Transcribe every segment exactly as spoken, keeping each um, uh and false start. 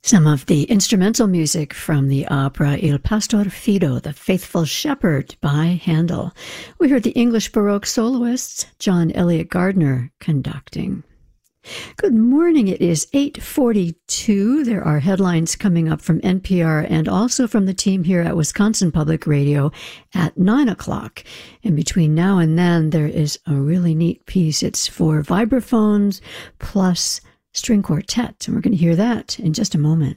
Some of the instrumental music from the opera Il Pastor Fido, The Faithful Shepherd by Handel. We heard the English Baroque soloists, John Elliott Gardner, conducting. Good morning. It is eight forty-two. There are headlines coming up from N P R and also from the team here at Wisconsin Public Radio at nine o'clock. And between now and then, there is a really neat piece. It's for vibraphones plus string quartet, and we're going to hear that in just a moment.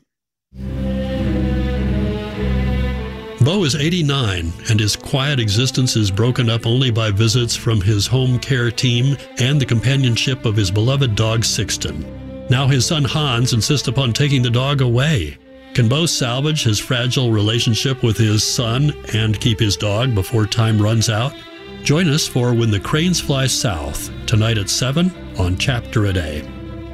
Bo is eighty-nine, and his quiet existence is broken up only by visits from his home care team and the companionship of his beloved dog Sixten. Now his son Hans insists upon taking the dog away. Can Bo salvage his fragile relationship with his son and keep his dog before time runs out? Join us for When the Cranes Fly South, tonight at seven on Chapter a Day.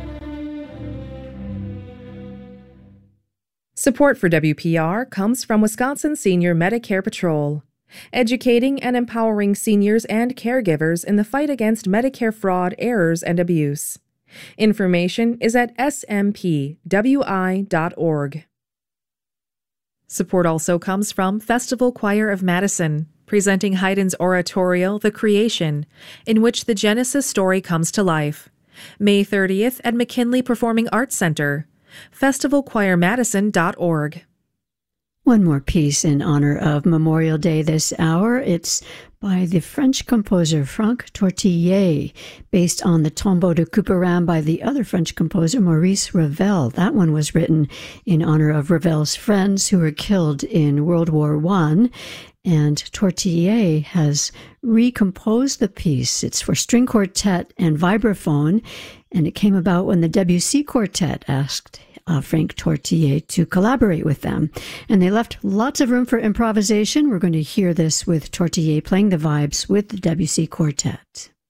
Support for W P R comes from Wisconsin Senior Medicare Patrol, educating and empowering seniors and caregivers in the fight against Medicare fraud, errors, and abuse. Information is at s m p w i dot org. Support also comes from Festival Choir of Madison, presenting Haydn's oratorio, The Creation, in which the Genesis story comes to life. May thirtieth at McKinley Performing Arts Center. festival choir madison dot org. One more piece in honor of Memorial Day this hour. It's by the French composer Franck Tortiller, based on the Tombeau de Couperin by the other French composer Maurice Ravel. That one was written in honor of Ravel's friends who were killed in World War One. And Tortiller has recomposed the piece. It's for string quartet and vibraphone, and it came about when the Debussy Quartet asked uh, Franck Tortiller to collaborate with them. And they left lots of room for improvisation. We're going to hear this with Tortiller playing the vibes with the Debussy Quartet.